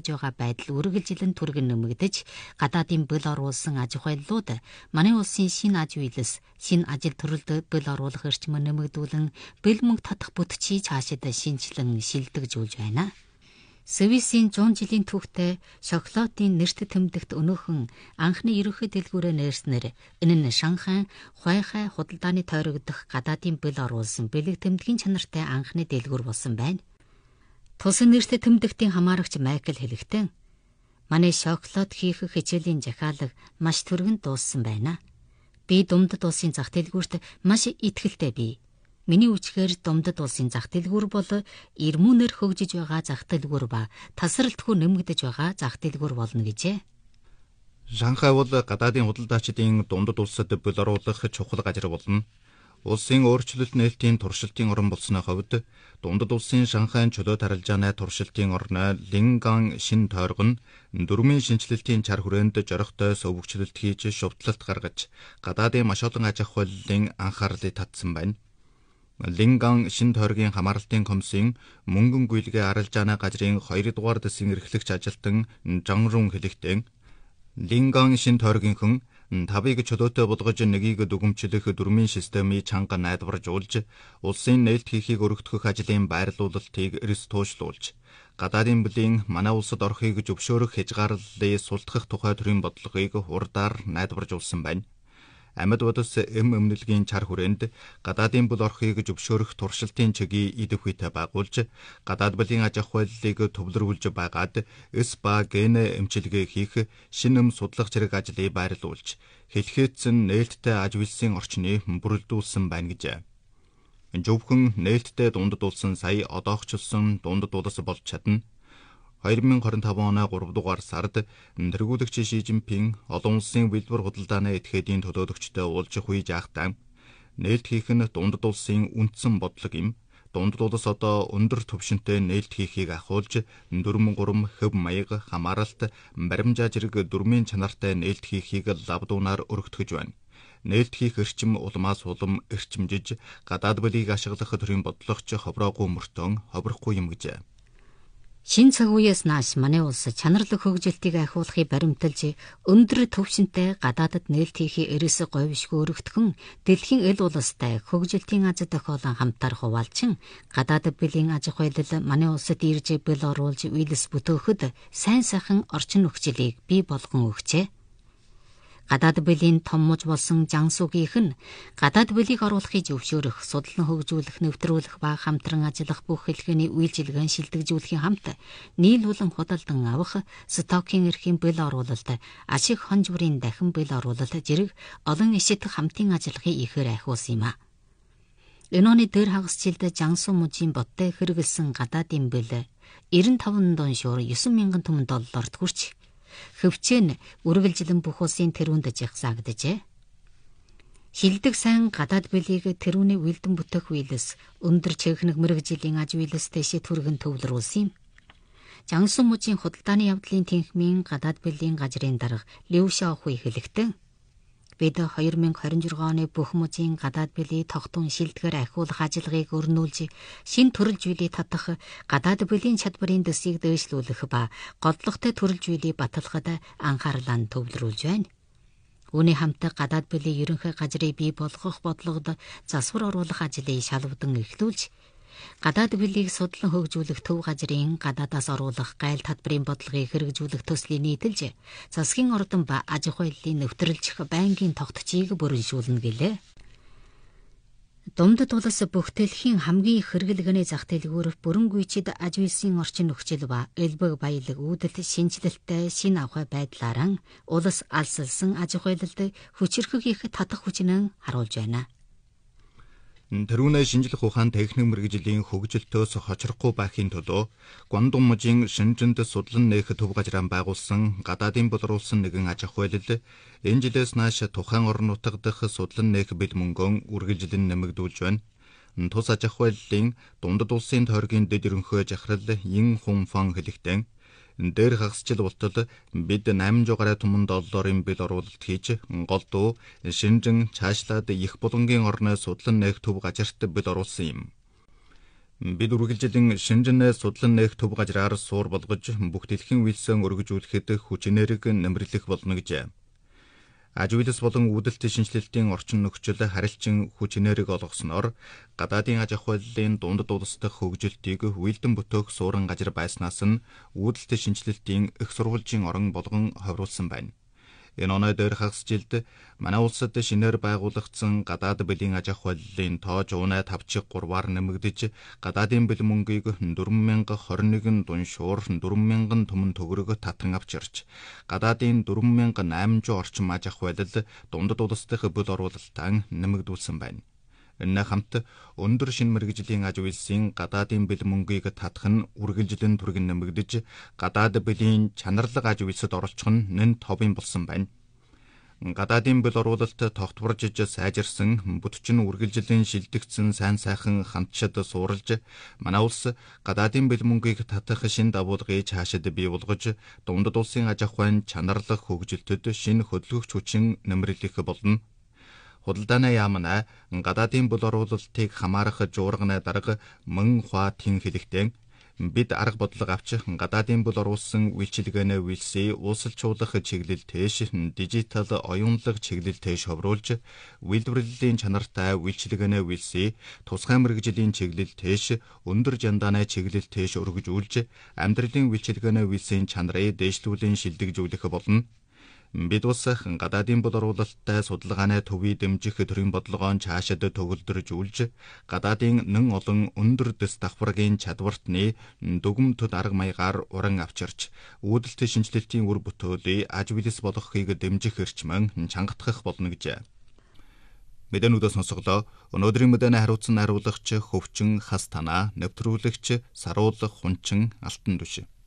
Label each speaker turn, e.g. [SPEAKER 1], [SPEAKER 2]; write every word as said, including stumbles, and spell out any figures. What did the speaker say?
[SPEAKER 1] байгаа байдал үргэлжилэн түргэн нэмэгдэж, гадаадын бэл оруулсан аж ахуйллууд манай улсын шинэ аж үйлс, шинэ ажил төрөлд бэл оруулах эрчим нэмэгдүүлэн бэл мөнгө татах бүтцийг цаашид шинжилэн шилдэгжүүлж байна. Свисийн зуун жилийн түүхтэй шоколадын нэрт тэмдэгт өнөөхөн анхны ерөнхий дэлгүүрээ нээснээр энэ нь Шанхай Хуайхай худалдааны тойрогдох гадаадын бэл оруулсан бэлэг тэмдгийн чанартай анхны дэлгүүр болсон байна. Тусан нэрт тэмдэгтийн хамаарагч Майкл хэлэхдээ манай шоколад хийх хичээлийн захиалга маш түргэн дууссан байна. Би Думдад улсын зах дэлгүүрт маш итгэлтэй бий. Миний үчгээр Думдад улсын зах дэлгүүр бол эрмүүнээр хөгжиж байгаа зах дэлгүүр ба тасралтгүй нэмэгдэж байгаа зах дэлгүүр болно гэжээ.
[SPEAKER 2] Шанхай бол гадаадын худалдаачдын Думдад улсад бэл оруулах чухал газар болно. Улсын өөрчлөлт нээлтийн туршилтын орон болсны хувьд Думдад улсын Шанхайн чөлөөт арилжааны туршилтын орны Линган шин тойрго нь дөрмийн шинжилэлтийн чар хүрээнд жоригтой сувгчлалт хийж шувтлалт гаргаж гадаадын маш олон аж ахуйллын анхаарлыг татсан байна. Линган шин тойргийн хамааралтын комиссийн мөнгөн гүйлгээ арилжааны газрын хоёрдугаар дэсийн эрхлэгч ажилтан Жанрун хэлэхдээ Линган шин тойргийнхэн тавыг чөлөөтэй болгож нэгийг дүгнэмжлэх дөрмийн системийг чанга найдваржуулж, улсын нээлт хийхийг өргөдгөх ажлын байрлуулалтыг эрс туушлуулж, гадаадын бүлийн манай улсад орохыг зөвшөөрөх хязгаарлалыг султгах тухай төрлийн бодлогыг урдаар найдваржуулсан байна. Амьд бодос эм өмнөлгийн чар хүрээнд гадаадын бүл орохыг зөвшөөрөх туршилтын чигийг идэвхүйтэй байгуулж, гадаад бүлийн аж ахуйллыг төвлөрүүлж байгаад эс ба генэ эмчилгээ хийх шинэ эм судлах зэрэг ажлыг байрлуулж, хэлхээцэн нээлттэй аж үйлсийн орчныг бүрэлдүүлсэн байна гэж. Зөвхөн нээлттэй Думдад улсын сая одоохчлсон Думдад улс болж чадна. хоёр мың двадцать пять оны гурав дугаар сард тэргүүлэгч Ши Жинпин олон улсын бэлбэр худалдааны этгээдийн төлөөлөгчтэй уулзах үе жаахтаа нээлт хийх нь Думдад улсын үндсэн бодлого юм. Думдад улс одоо өндөр түвшинтэй нээлт хийхийг ахуулж дөрвөн гурван хөв маяг хамааралт баримжаа зэрэг дөрмийн чанартай нээлт хийхийг лавдуунаар өргөтгөж байна. Нээлт хийх эрчим улмаас улам эрчимжиж гадаад бүлийг ашиглах төрлийн бодлогоч ховроогүй мөртөн ховрохгүй юм гэж.
[SPEAKER 1] Шинэ цаг үеэс нааш манай улс чанарлаг хөгжилтийг ахиулахыг баримталж өндөр түвшинтэй гадаадд нээлт хийхийг эрээс говьшгүй өргөтгөн дэлхийн эл улстай хөгжилтийн аз тохиолон хамтаар хуваалчин гадаад бүлийн аж ахуйлал манай улсад ирж бэл оруулж үйлс бүтөөхөд сайн сайхан орчин нөхцөлийг бий болгон өгчээ. Гадаад бүлийн том муж болсон Жансугийнх нь гадаад бүлийг оруулахыг зөвшөөрөх, судлан хөгжүүлэх, нэвтрүүлэх ба хамтран ажиллах бүх хэлхээний үйлчилгээн шилдэгжүүлэхийн хамт нийлүүлэн худалдан авах, стокийн эрхийн бэл оруулалт, ашиг хонж бүрийн дахин бэл оруулалт зэрэг олон ишит хамтын ажиллахыг ихээр ахиулсан юм а. Энэ оны дээр хагас жилд Жансу мужийн боттой хэрэгэлсэн гадаадын бэл девяносто пять дон шуур девять мянган түмэн долларт хүрч хөвчөн үргэлжлэн бүх улсын тэрүүнд жагсаагдажээ. Хилдэг сайн гадаад бүлийг тэрүүний үйлдэн бүтээх үйлс өндөр чехнэг мэрэгжлийн аж үйлстэй шид түргэн төвлөрүүлсэн юм. Жансу мужийн худалдааны явдлын тэнхмийн гадаад бүлийн газрын дарга Лю Шаохуй хэлэхдээ бид хоёр мың двадцать шесть оны бүх мужийн гадаад бүлийг тогтун шилдгээр ахиулах ажиллагааг өрнүүлж, шин төрөл зүйлийг татах, гадаад бүлийн чадварын дэсийг дээшлүүлэх ба голдлоготой төрөл зүйлийг баталгахад анхаарлаа төвлөрүүлж байна. Үүний хамт гадаад бүлийн ерөнхий газрыг бий болгох бодлогод засвар оруулах ажлыг шалвдан эхлүүлж, гадаад бүлийг судлан хөгжүүлэх төв газрын гадаадаас оруулах гайл татварын бодлогыг хэрэгжүүлэх төслийг нийтэлж, засгийн ордон ба аж ахуйллыг нэвтрүүлжих байнгын тогтцыг бүрэншүүлнэ гэлээ. Думдад улс бүх дэлхийн хамгийн их хэрэглэгний зах дэлгүүр бүрэн гүйцэд аж үйлсийн орчин нөхцөл ба элбэг баялаг үүдэлт шинжилэлтэй шинэ авах байдлаараа улс алсалсан аж ахуйлалд хүчирхэг их татах хүчнэн харуулж байна.
[SPEAKER 2] Тэрүүнээ шинжлэх ухаан техник мэргэжлийн хөгжилтөөс хочрохгүй байхын төлөө Гуандун мужийн Шэнжэнд судлан нээх төв газраа байгуулсан гадаадын болруулсан нэгэн аж ахуйлал энэ жилээс нааш тухайн орон нутаг дах судлан нээх бэл мөнгөн үргэлжлэн нэмэгдүүлж байна. Тус аж ахуйллын Думдад улсын тойргийн дэд ерөнхий захирал Ин Хун Фан хэлэхдээ дээр хагасчил болтол бид восемьсот гаруй түмэн долларын бэл оруулалт хийж гол дуу Шэнжэн цаашлаад их булангийн орны судлан нээх төв газарт бэл оруулсан юм. Бид үргэлжлэн шинжэнэ судлан нээх төв газраар суур болгож бүх дэлхийн үйлсэн өргөжүүлэхэд хүч энерги нэмэрлэх болно гэжээ. Аж үйлс болон үүдэлт шинжилэлтийн орчин нөхцөл харилцан хүч энерги олгосноор гадаадын аж ахуйлын дундад улс дахь хөгжилтийг үйлдэн бүтөөх суурин газар байснаас нь үүдэлт шинжилэлтийн их сурвалжийн орон болгон ховруулсан байна. Энэ оноо дээр хагас жилд манай улсад шинээр байгуулагдсан гадаад бэлгийн аж ахуйлын тоо жуунаа тавчиг гурваар нэмэгдэж гадаадын бэл мөнгийг дөрвөн мянга хорин нэгэн дуншуур дөрвөн мянган түмэн төгрөг татан авч ирж гадаадын дөрвөн мянга айманчуу орчим аж ахуйлал дундад улс дахь бөл оруулалтаа нэмэгдүүлсэн байна. Энэ хамт өндөр шин мэргэжлийн аж үйлсийн гадаадын бэл мөнгийг татах нь үргэлжлэн түргэн нэмэгдэж гадаад бэлийн чанарлаг аж үйлсэд оролцох нь нэн товын болсон байна. Гадаадын бэл оруулалт тогтворжиж сайжирсан бүтчин үргэлжлэн шилдэгдсэн сайн сайхан хамтчад суурилж манай улс гадаадын бэл мөнгийг татах шин давуулгыг хаашид бий болгож дундад улсын аж ахуйн чанарлаг хөгжилтөд шин хөдөлгөгч хүчин нэмэрлэх болно. Худалдааны яамна гадаадын бөл оруулалтыг хамаарах жуурганы дарга мөн хua тэн хэлэхдээ бид арга бодлого авч гадаадын бөл оруулсан үйлчилгээний үйлсээ уусалжуулах чиглэл тээш дижитал оюунлаг чиглэл тээш ховруулж үйлдвэрлэлийн чанартай үйлчилгээний үйлсээ тусгай мэргэжлийн чиглэл тээш өндөр жандааны чиглэл тээш өргөжүүлж амьдралын үйлчилгээний үйлсийн чанарыг дээшлүүлэн шилдэгжүүлэх болно. Бид ус гадаадын бул оруулалттай судалгааны төвийг дэмжих төрийн бодлогоон цаашид төгөлдржүүлж гадаадын нэн олон өндөр дэс давхаргийн чадвартны дүгмтд арга маягаар уран авчирч үүдэлт шинжилэлтийн үр бүтээлийг аж үйлс болгохыг дэмжих эрчмэн чангатгах болно гэжээ. Мэдээнүүдээс сонсголоо. Өнөөдрийн мэдээний хариуцсан хариулагч Хөвчин Хас танаа, нэвтрүүлэгч Саруулах Хунчин Алтан түши.